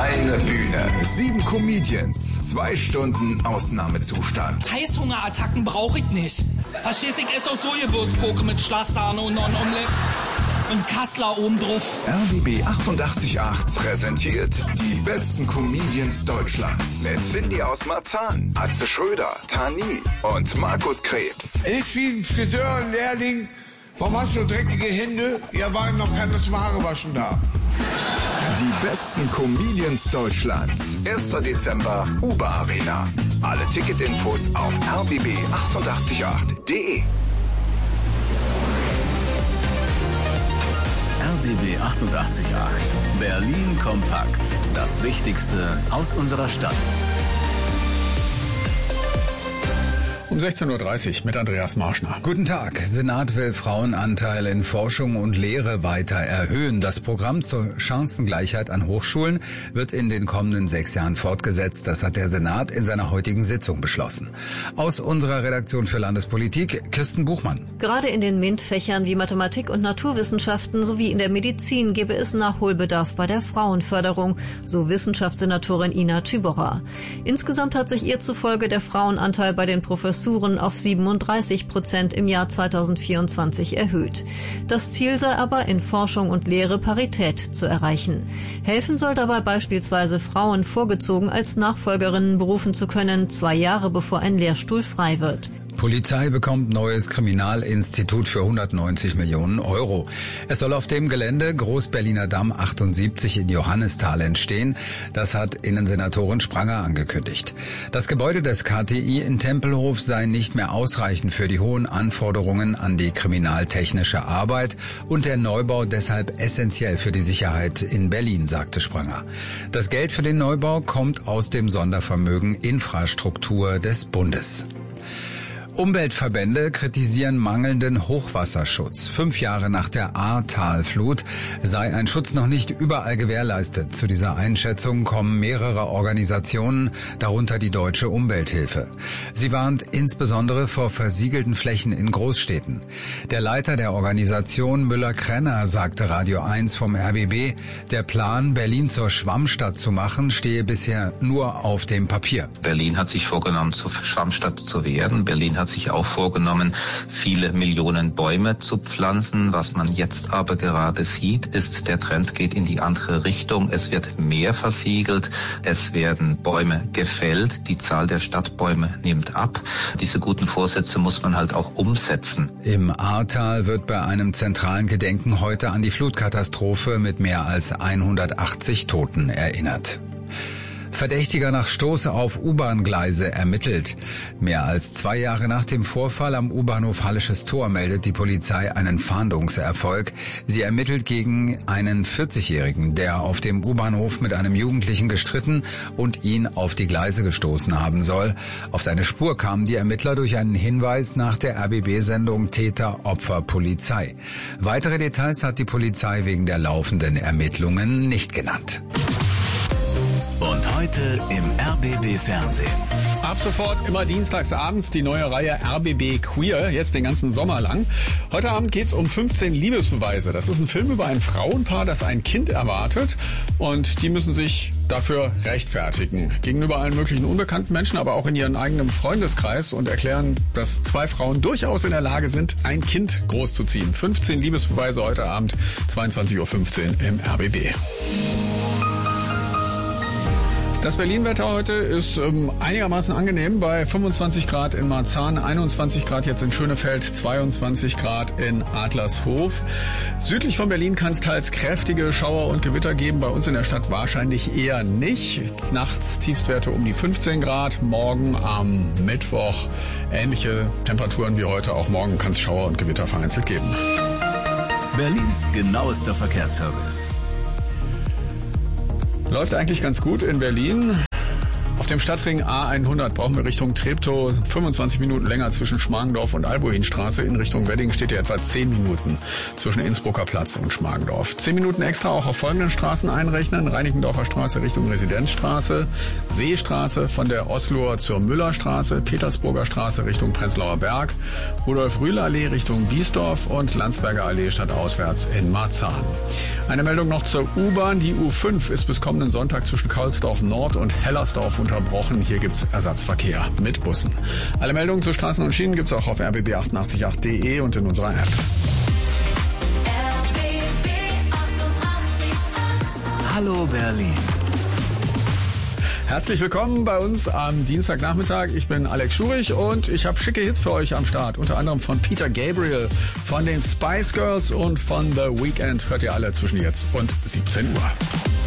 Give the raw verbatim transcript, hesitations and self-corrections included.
Eine Bühne, sieben Comedians, zwei Stunden Ausnahmezustand. Heißhungerattacken brauche ich nicht. Verstehst du, ich esse auch so Gewürzgurke mit Schlagsahne und noch ein Omelett. Und Kassler oben drauf. R B B achtundachtzig Komma acht präsentiert die besten Comedians Deutschlands. Mit Cindy aus Marzahn, Atze Schröder, Tani und Markus Krebs. Er ist wie ein Friseurlehrling. Warum hast du dreckige Hände? Ja, war ihm noch keiner zum Haare waschen da. Die besten Comedians Deutschlands. erster Dezember, Uber Arena. Alle Ticketinfos auf r b b achtundachtzig Komma acht punkt de. R B B achtundachtzig Komma acht. Berlin kompakt. Das Wichtigste aus unserer Stadt. Um sechzehn Uhr dreißig mit Andreas Marschner. Guten Tag. Senat will Frauenanteil in Forschung und Lehre weiter erhöhen. Das Programm zur Chancengleichheit an Hochschulen wird in den kommenden sechs Jahren fortgesetzt. Das hat der Senat in seiner heutigen Sitzung beschlossen. Aus unserer Redaktion für Landespolitik, Kirsten Buchmann. Gerade in den MINT-Fächern wie Mathematik und Naturwissenschaften sowie in der Medizin gäbe es Nachholbedarf bei der Frauenförderung, so Wissenschaftssenatorin Ina Tübocher. Insgesamt hat sich ihr zufolge der Frauenanteil bei den Professoren auf siebenunddreißig Prozent im Jahr zweitausendvierundzwanzig erhöht. Das Ziel sei aber, in Forschung und Lehre Parität zu erreichen. Helfen soll dabei beispielsweise, Frauen vorgezogen als Nachfolgerinnen berufen zu können, zwei Jahre bevor ein Lehrstuhl frei wird. Polizei bekommt neues Kriminalinstitut für hundertneunzig Millionen Euro. Es soll auf dem Gelände Groß-Berliner Damm achtundsiebzig in Johannisthal entstehen. Das hat Innensenatorin Spranger angekündigt. Das Gebäude des K T I in Tempelhof sei nicht mehr ausreichend für die hohen Anforderungen an die kriminaltechnische Arbeit und der Neubau deshalb essentiell für die Sicherheit in Berlin, sagte Spranger. Das Geld für den Neubau kommt aus dem Sondervermögen Infrastruktur des Bundes. Umweltverbände kritisieren mangelnden Hochwasserschutz. Fünf Jahre nach der Ahrtalflut sei ein Schutz noch nicht überall gewährleistet. Zu dieser Einschätzung kommen mehrere Organisationen, darunter die Deutsche Umwelthilfe. Sie warnt insbesondere vor versiegelten Flächen in Großstädten. Der Leiter der Organisation Müller-Krenner sagte Radio eins vom R B B, der Plan, Berlin zur Schwammstadt zu machen, stehe bisher nur auf dem Papier. Berlin hat sich vorgenommen, zur Schwammstadt zu werden. Berlin hat sich auch vorgenommen, viele Millionen Bäume zu pflanzen. Was man jetzt aber gerade sieht, ist, der Trend geht in die andere Richtung. Es wird mehr versiegelt, es werden Bäume gefällt, die Zahl der Stadtbäume nimmt ab. Diese guten Vorsätze muss man halt auch umsetzen. Im Ahrtal wird bei einem zentralen Gedenken heute an die Flutkatastrophe mit mehr als hundertachtzig Toten erinnert. Verdächtiger nach Stoß auf U-Bahn-Gleise ermittelt. Mehr als zwei Jahre nach dem Vorfall am U-Bahnhof Hallisches Tor meldet die Polizei einen Fahndungserfolg. Sie ermittelt gegen einen vierzigjährigen, der auf dem U-Bahnhof mit einem Jugendlichen gestritten und ihn auf die Gleise gestoßen haben soll. Auf seine Spur kamen die Ermittler durch einen Hinweis nach der R B B-Sendung Täter, Opfer, Polizei. Weitere Details hat die Polizei wegen der laufenden Ermittlungen nicht genannt. Und heute im R B B Fernsehen. Ab sofort immer dienstags abends die neue Reihe R B B Queer, jetzt den ganzen Sommer lang. Heute Abend geht's um fünfzehn Liebesbeweise. Das ist ein Film über ein Frauenpaar, das ein Kind erwartet. Und die müssen sich dafür rechtfertigen. Gegenüber allen möglichen unbekannten Menschen, aber auch in ihrem eigenen Freundeskreis und erklären, dass zwei Frauen durchaus in der Lage sind, ein Kind großzuziehen. fünfzehn Liebesbeweise heute Abend, zweiundzwanzig Uhr fünfzehn im R B B. Das Berlin-Wetter heute ist ähm, einigermaßen angenehm bei fünfundzwanzig Grad in Marzahn, einundzwanzig Grad jetzt in Schönefeld, zweiundzwanzig Grad in Adlershof. Südlich von Berlin kann es teils kräftige Schauer und Gewitter geben, bei uns in der Stadt wahrscheinlich eher nicht. Nachts Tiefstwerte um die fünfzehn Grad, morgen am Mittwoch ähnliche Temperaturen wie heute, auch morgen kann es Schauer und Gewitter vereinzelt geben. Berlins genauester Verkehrsservice. Läuft eigentlich ganz gut in Berlin. Auf dem Stadtring A hundert brauchen wir Richtung Treptow fünfundzwanzig Minuten länger zwischen Schmargendorf und Albuinstraße. In Richtung Wedding steht ihr etwa zehn Minuten zwischen Innsbrucker Platz und Schmargendorf. zehn Minuten extra auch auf folgenden Straßen einrechnen. Reinickendorfer Straße Richtung Residenzstraße, Seestraße von der Osloer zur Müllerstraße, Petersburger Straße Richtung Prenzlauer Berg, Rudolf-Rühl-Allee Richtung Biesdorf und Landsberger Allee stadtauswärts in Marzahn. Eine Meldung noch zur U-Bahn. Die U fünf ist bis kommenden Sonntag zwischen Kaulsdorf Nord und Hellersdorf unterbrochen. Hier gibt's Ersatzverkehr mit Bussen. Alle Meldungen zu Straßen und Schienen gibt's auch auf r b b achtundachtzig punkt acht punkt d e und in unserer App. Hallo Berlin. Herzlich willkommen bei uns am Dienstagnachmittag. Ich bin Alex Schurich und ich habe schicke Hits für euch am Start. Unter anderem von Peter Gabriel, von den Spice Girls und von The Weeknd. Hört ihr alle zwischen jetzt und siebzehn Uhr.